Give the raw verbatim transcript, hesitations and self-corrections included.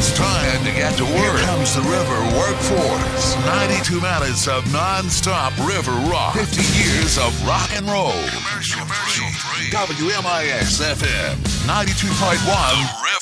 It's time to get to work. Here comes the River Workforce. ninety-two minutes of non-stop river rock. fifty years of rock and roll. Commercial free. W M I X F M ninety-two point one.